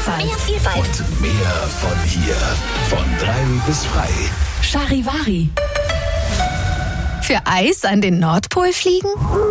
Vielfalt. Und mehr von hier. Von 3 bis frei. Charivari. Für Eis an den Nordpol fliegen?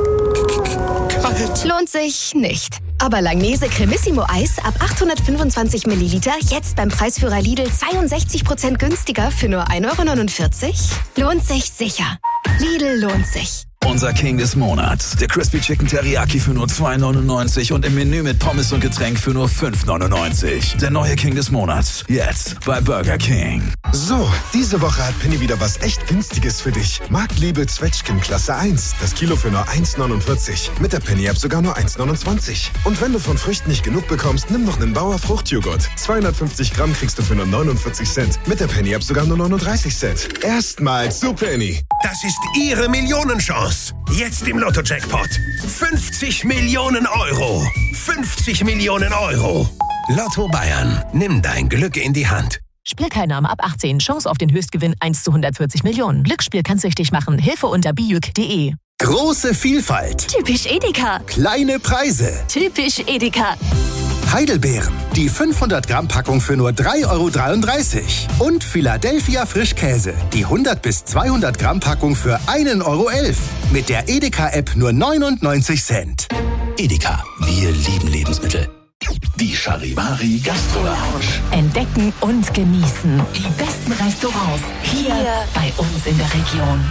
Kalt. Lohnt sich nicht. Aber Langnese Cremissimo Eis ab 825 Milliliter jetzt beim Preisführer Lidl 62% günstiger für nur 1,49 €? Lohnt sich sicher. Lidl lohnt sich. Unser King des Monats. Der Crispy Chicken Teriyaki für nur 2,99 und im Menü mit Pommes und Getränk für nur 5,99. Der neue King des Monats. Jetzt bei Burger King. So, diese Woche hat Penny wieder was echt Günstiges für dich. Marktliebe Zwetschgen Klasse 1. Das Kilo für nur 1,49. Mit der Penny-App sogar nur 1,29. Und wenn du von Früchten nicht genug bekommst, nimm noch einen Bauer Fruchtjoghurt. 250 Gramm kriegst du für nur 49 Cent. Mit der Penny-App sogar nur 39 Cent. Erstmals zu Penny. Das ist Ihre Millionenchance. Jetzt im Lotto-Jackpot. 50 Millionen Euro. 50 Millionen Euro. Lotto Bayern. Nimm dein Glück in die Hand. Spielteilnahme ab 18. Chance auf den Höchstgewinn 1 zu 140 Millionen. Glücksspiel kann süchtig machen. Hilfe unter bijuk.de. Große Vielfalt. Typisch Edeka. Kleine Preise. Typisch Edeka. Heidelbeeren. Die 500 Gramm Packung für nur 3,33 €. Und Philadelphia Frischkäse. Die 100 bis 200 Gramm Packung für 1,11 €. Mit der Edeka-App nur 99 Cent. Edeka. Wir lieben Lebensmittel. Die Charivari Gastro Lounge. Entdecken und genießen die besten Restaurants hier bei uns in der Region.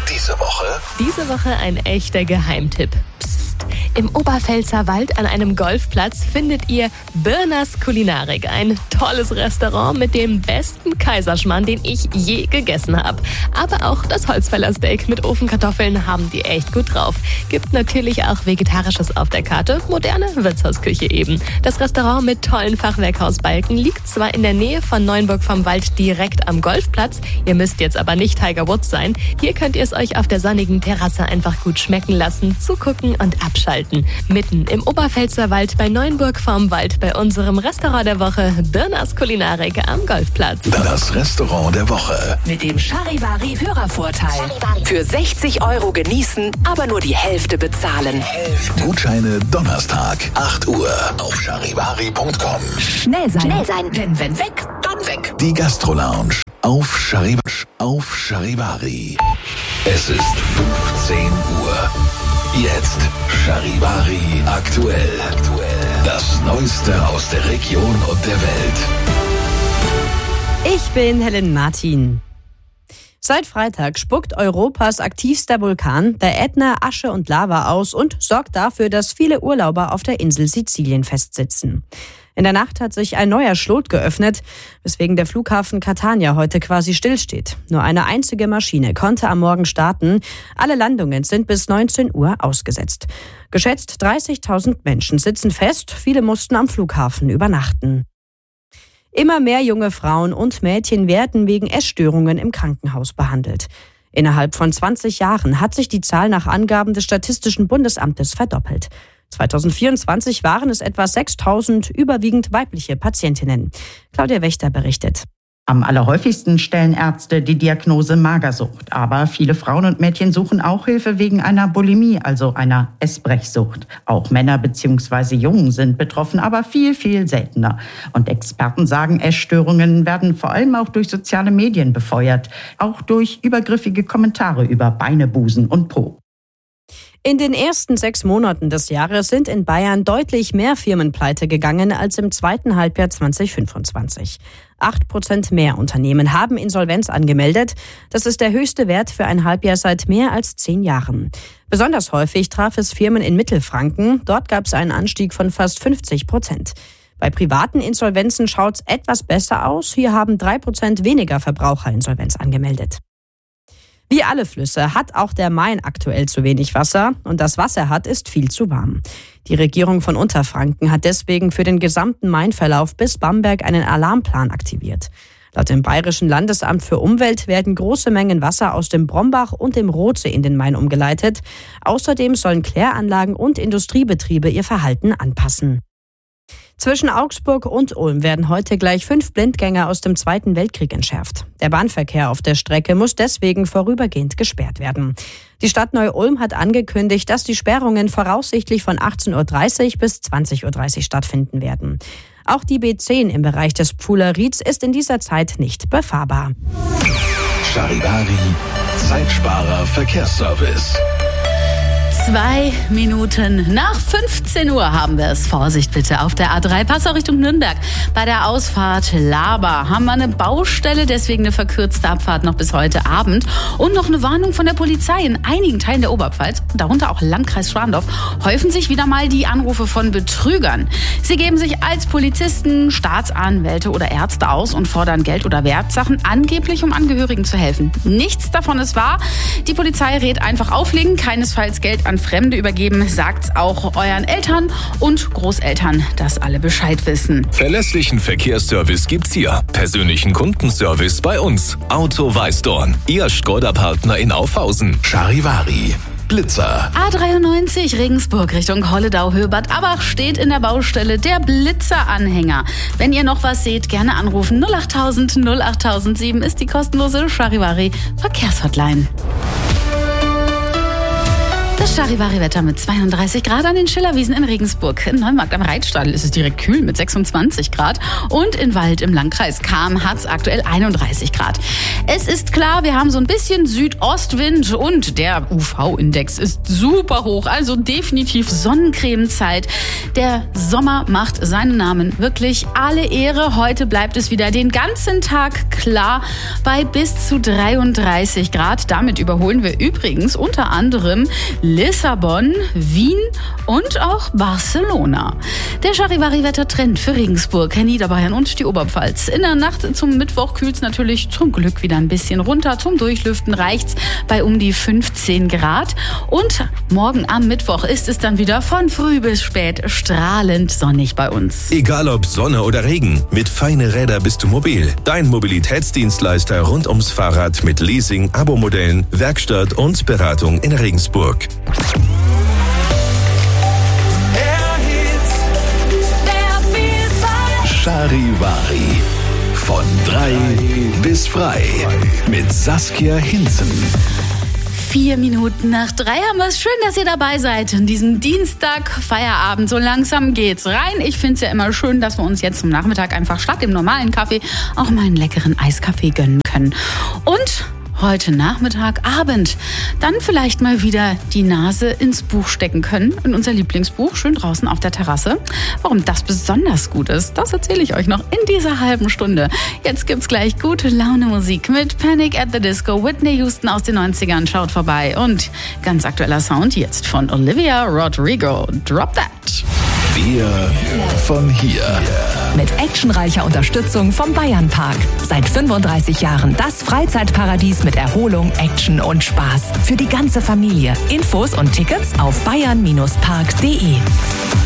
Diese Woche ein echter Geheimtipp. Psst. Im Oberpfälzer Wald an einem Golfplatz findet ihr Birners Kulinarik. Ein tolles Restaurant mit dem besten Kaiserschmarrn, den ich je gegessen habe. Aber auch das Holzfällersteak mit Ofenkartoffeln haben die echt gut drauf. Gibt natürlich auch Vegetarisches auf der Karte, moderne Wirtshausküche eben. Das Restaurant mit tollen Fachwerkhausbalken liegt zwar in der Nähe von Neuenburg vom Wald direkt am Golfplatz, ihr müsst jetzt aber nicht Tiger Woods sein. Hier könnt ihr es euch auf der sonnigen Terrasse einfach gut schmecken lassen, zugucken und abschalten. Mitten im Oberpfälzer Wald bei Neuenburg vorm Wald bei unserem Restaurant der Woche Birners Kulinarik am Golfplatz. das Restaurant der Woche. Mit dem Charivari Hörervorteil. Für 60 € genießen, aber nur die Hälfte bezahlen. Gutscheine Donnerstag, 8 Uhr auf charivari.com. Schnell sein. Denn wenn weg, dann weg. Die Gastro Lounge auf Charivari. Es ist 15 Uhr. Jetzt Charivari aktuell. Das Neueste aus der Region und der Welt. Ich bin Helen Martin. Seit Freitag spuckt Europas aktivster Vulkan, der Ätna, Asche und Lava aus und sorgt dafür, dass viele Urlauber auf der Insel Sizilien festsitzen. In der Nacht hat sich ein neuer Schlot geöffnet, weswegen der Flughafen Catania heute quasi stillsteht. Nur eine einzige Maschine konnte am Morgen starten. Alle Landungen sind bis 19 Uhr ausgesetzt. Geschätzt 30.000 Menschen sitzen fest, viele mussten am Flughafen übernachten. Immer mehr junge Frauen und Mädchen werden wegen Essstörungen im Krankenhaus behandelt. Innerhalb von 20 Jahren hat sich die Zahl nach Angaben des Statistischen Bundesamtes verdoppelt. 2024 waren es etwa 6.000 überwiegend weibliche Patientinnen. Claudia Wächter berichtet. Am allerhäufigsten stellen Ärzte die Diagnose Magersucht. Aber viele Frauen und Mädchen suchen auch Hilfe wegen einer Bulimie, also einer Essbrechsucht. Auch Männer bzw. Jungen sind betroffen, aber viel, viel seltener. Und Experten sagen, Essstörungen werden vor allem auch durch soziale Medien befeuert. Auch durch übergriffige Kommentare über Beine, Busen und Po. In den ersten 6 Monaten des Jahres sind in Bayern deutlich mehr Firmen pleite gegangen als im zweiten Halbjahr 2025. 8% mehr Unternehmen haben Insolvenz angemeldet. Das ist der höchste Wert für ein Halbjahr seit mehr als 10 Jahren. Besonders häufig traf es Firmen in Mittelfranken. Dort gab es einen Anstieg von fast 50%. Bei privaten Insolvenzen schaut es etwas besser aus. Hier haben 3% weniger Verbraucher Insolvenz angemeldet. Wie alle Flüsse hat auch der Main aktuell zu wenig Wasser und das Wasser er hat, ist viel zu warm. Die Regierung von Unterfranken hat deswegen für den gesamten Mainverlauf bis Bamberg einen Alarmplan aktiviert. Laut dem Bayerischen Landesamt für Umwelt werden große Mengen Wasser aus dem Brombach und dem Rothsee in den Main umgeleitet. Außerdem sollen Kläranlagen und Industriebetriebe ihr Verhalten anpassen. Zwischen Augsburg und Ulm werden heute gleich 5 Blindgänger aus dem Zweiten Weltkrieg entschärft. Der Bahnverkehr auf der Strecke muss deswegen vorübergehend gesperrt werden. Die Stadt Neu-Ulm hat angekündigt, dass die Sperrungen voraussichtlich von 18:30 Uhr bis 20:30 Uhr stattfinden werden. Auch die B10 im Bereich des Pfuhler Rieds ist in dieser Zeit nicht befahrbar. Charivari, Zeitsparer Verkehrsservice. 2 Minuten nach 15 Uhr haben wir es. Vorsicht bitte auf der A3, Passau Richtung Nürnberg. Bei der Ausfahrt Laber haben wir eine Baustelle, deswegen eine verkürzte Abfahrt noch bis heute Abend. Und noch eine Warnung von der Polizei. In einigen Teilen der Oberpfalz, darunter auch Landkreis Schwandorf, häufen sich wieder mal die Anrufe von Betrügern. Sie geben sich als Polizisten, Staatsanwälte oder Ärzte aus und fordern Geld oder Wertsachen, angeblich um Angehörigen zu helfen. Nichts davon ist wahr. Die Polizei rät einfach auflegen, keinesfalls Geld an Fremde übergeben, sagt's auch euren Eltern und Großeltern, dass alle Bescheid wissen. Verlässlichen Verkehrsservice gibt's hier. Persönlichen Kundenservice bei uns. Auto Weißdorn. Ihr Skoda-Partner in Aufhausen. Charivari, Blitzer. A93 Regensburg Richtung Holledau-Höhe Bad Abach steht in der Baustelle der Blitzer-Anhänger. Wenn ihr noch was seht, gerne anrufen. 08000 08007 ist die kostenlose Charivari Verkehrshotline. Das Charivari-Wetter mit 32 Grad an den Schillerwiesen in Regensburg. In Neumarkt am Reitstall ist es direkt kühl mit 26 Grad. Und in Wald im Landkreis Cham hat es aktuell 31 Grad. Es ist klar, wir haben so ein bisschen Südostwind und der UV-Index ist super hoch. Also definitiv Sonnencremezeit. Der Sommer macht seinen Namen wirklich alle Ehre. Heute bleibt es wieder den ganzen Tag klar bei bis zu 33 Grad. Damit überholen wir übrigens unter anderem Lissabon, Wien und auch Barcelona. Der Charivari-Wettertrend für Regensburg, Niederbayern und die Oberpfalz. In der Nacht zum Mittwoch kühlt es natürlich zum Glück wieder ein bisschen runter. Zum Durchlüften reicht's bei um die 15 Grad. Und morgen am Mittwoch ist es dann wieder von früh bis spät strahlend sonnig bei uns. Egal ob Sonne oder Regen, mit Feine Räder bist du mobil. Dein Mobilitätsdienstleister rund ums Fahrrad mit Leasing, Abo-Modellen, Werkstatt und Beratung in Regensburg. Charivari. Von 3 bis frei. Mit Saskia Hinzen. 4 Minuten nach 3 haben wir es. Schön, dass ihr dabei seid. An diesem Dienstag, Feierabend, so langsam geht's rein. Ich finde es ja immer schön, dass wir uns jetzt zum Nachmittag einfach statt dem normalen Kaffee auch mal einen leckeren Eiskaffee gönnen können. Und heute Nachmittag, Abend, dann vielleicht mal wieder die Nase ins Buch stecken können, in unser Lieblingsbuch, schön draußen auf der Terrasse. Warum das besonders gut ist, das erzähle ich euch noch in dieser halben Stunde. Jetzt gibt's gleich gute Laune Musik mit Panic at the Disco, Whitney Houston aus den 90ern, schaut vorbei. Und ganz aktueller Sound jetzt von Olivia Rodrigo, Drop That. Wir von hier. Mit actionreicher Unterstützung vom Bayernpark. Seit 35 Jahren das Freizeitparadies mit Erholung, Action und Spaß. Für die ganze Familie. Infos und Tickets auf bayern-park.de.